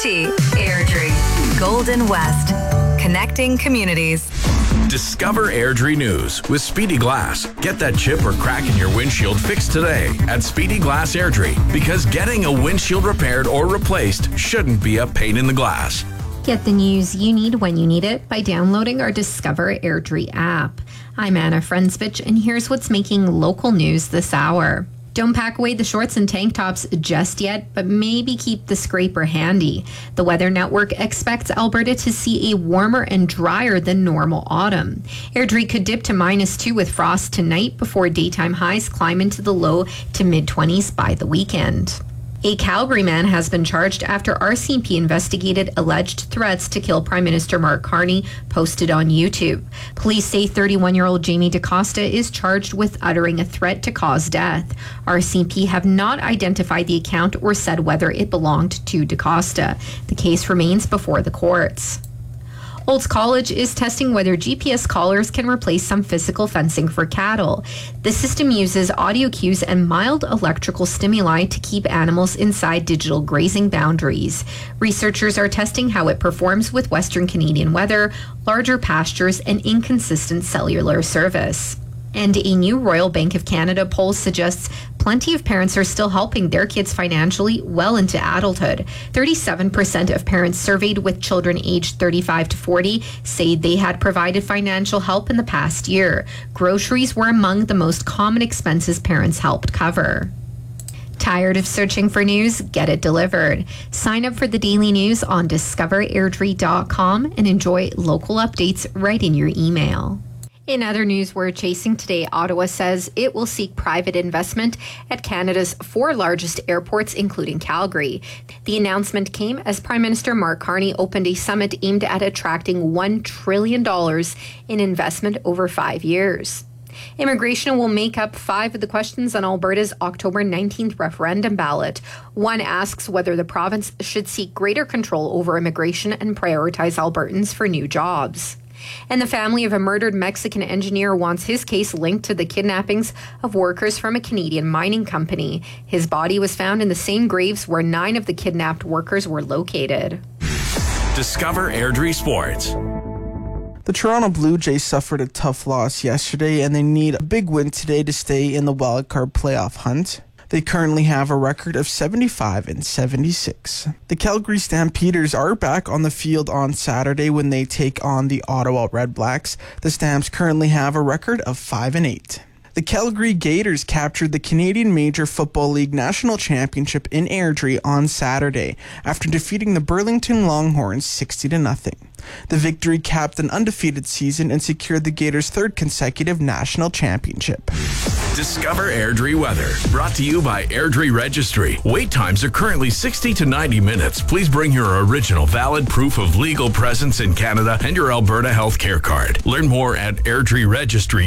Airdrie, Golden West, connecting communities. Discover Airdrie News with Speedy Glass. Get that chip or crack in your windshield fixed today at Speedy Glass Airdrie, because getting a windshield repaired or replaced shouldn't be a pain in the glass. Get the news you need when you need it by downloading our Discover Airdrie app. I'm Anna Frensbich, and here's what's making local news this hour. Don't pack away the shorts and tank tops just yet, but maybe keep the scraper handy. The Weather Network expects Alberta to see a warmer and drier than normal autumn. Airdrie could dip to -2 with frost tonight before daytime highs climb into the low to mid-20s by the weekend. A Calgary man has been charged after RCMP investigated alleged threats to kill Prime Minister Mark Carney posted on YouTube. Police say 31-year-old Jamie DaCosta is charged with uttering a threat to cause death. RCMP have not identified the account or said whether it belonged to DaCosta. The case remains before the courts. Olds College is testing whether GPS collars can replace some physical fencing for cattle. The system uses audio cues and mild electrical stimuli to keep animals inside digital grazing boundaries. Researchers are testing how it performs with Western Canadian weather, larger pastures, and inconsistent cellular service. And a new Royal Bank of Canada poll suggests plenty of parents are still helping their kids financially well into adulthood. 37% of parents surveyed with children aged 35 to 40 say they had provided financial help in the past year. Groceries were among the most common expenses parents helped cover. Tired of searching for news? Get it delivered. Sign up for the daily news on discoverairdrie.com and enjoy local updates right in your email. In other news we're chasing today, Ottawa says it will seek private investment at Canada's 4 largest airports, including Calgary. The announcement came as Prime Minister Mark Carney opened a summit aimed at attracting $1 trillion in investment over 5 years. Immigration will make up 5 of the questions on Alberta's October 19th referendum ballot. One asks whether the province should seek greater control over immigration and prioritize Albertans for new jobs. And the family of a murdered Mexican engineer wants his case linked to the kidnappings of workers from a Canadian mining company. His body was found in the same graves where 9 of the kidnapped workers were located. Discover Airdrie Sports. The Toronto Blue Jays suffered a tough loss yesterday, and they need a big win today to stay in the wildcard playoff hunt. They currently have a record of 75-76. The Calgary Stampeders are back on the field on Saturday when they take on the Ottawa Red Blacks. The Stamps currently have a record of 5-8. The Calgary Gators captured the Canadian Major Football League National Championship in Airdrie on Saturday after defeating the Burlington Longhorns 60-0. The victory capped an undefeated season and secured the Gators' 3rd consecutive national championship. Discover Airdrie weather, brought to you by Airdrie Registry. Wait times are currently 60 to 90 minutes. Please bring your original valid proof of legal presence in Canada and your Alberta healthcare card. Learn more at Airdrie Registry.